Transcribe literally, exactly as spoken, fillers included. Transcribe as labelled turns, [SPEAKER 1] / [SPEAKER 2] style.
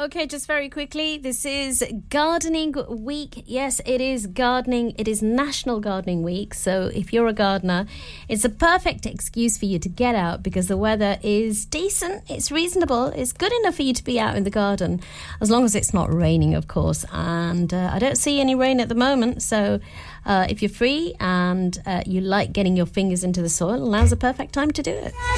[SPEAKER 1] Okay, just very quickly, this is Gardening Week. Yes, it is gardening. It is National Gardening Week. So if you're a gardener, it's a perfect excuse for you to get out because the weather is decent. It's reasonable. It's good enough for you to be out in the garden, as long as it's not raining, of course. And uh, I don't see any rain at the moment. So uh, if you're free and uh, you like getting your fingers into the soil, now's the perfect time to do it.